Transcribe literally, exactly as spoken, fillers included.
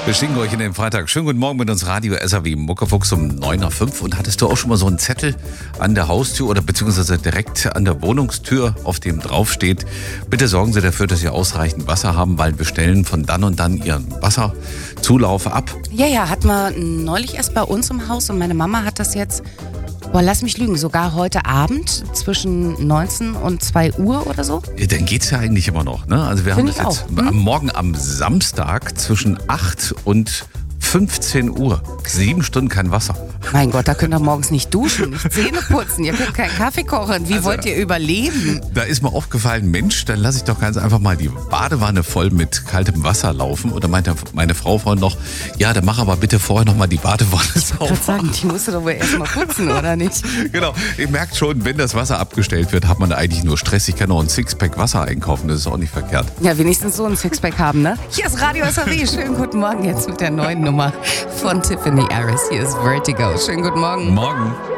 Wir schicken euch in den Freitag. Schönen guten Morgen mit uns Radio S A W Muckefuchs um neun Uhr fünf. Und hattest du auch schon mal so einen Zettel an der Haustür oder beziehungsweise direkt an der Wohnungstür, auf dem draufsteht: Bitte sorgen Sie dafür, dass Sie ausreichend Wasser haben, weil bestellen von dann und dann Ihren Wasserzulauf ab. Ja, ja, hatten wir neulich erst bei uns im Haus und meine Mama hat das jetzt, boah, lass mich lügen, sogar heute Abend zwischen neunzehn und zwei Uhr oder so. Ja, dann geht's ja eigentlich immer noch, ne? Also wir Find haben das ich jetzt auch. Hm? am Morgen am Samstag zwischen acht und fünfzehn Uhr. Sieben Stunden kein Wasser. Mein Gott, da könnt ihr morgens nicht duschen, nicht Zähne putzen, ihr könnt keinen Kaffee kochen. Wie Also, wollt ihr überleben? Da ist mir aufgefallen, Mensch, dann lasse ich doch ganz einfach mal die Badewanne voll mit kaltem Wasser laufen. Oder meinte meine Frau vorhin noch, ja, dann mach aber bitte vorher noch mal die Badewanne Ich wollte sauber. sagen, die musst du doch wohl erst mal putzen, oder nicht? Genau, ihr merkt schon, wenn das Wasser abgestellt wird, hat man eigentlich nur Stress. Ich kann auch ein Sixpack Wasser einkaufen, das ist auch nicht verkehrt. Ja, wenigstens so ein Sixpack haben, ne? Hier ist Radio S A W. Schönen guten Morgen jetzt mit der neuen Nummer von Tiffany Harris. Hier ist Vertigo. Schönen guten Morgen. Morgen.